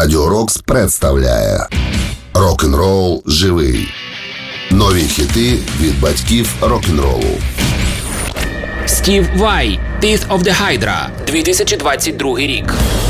Радіо Рокс представляє Рок-н-рол живий. Нові хіти від батьків рок-н-ролу. Стів Vai, Teeth of the Hydra, 2022 рік.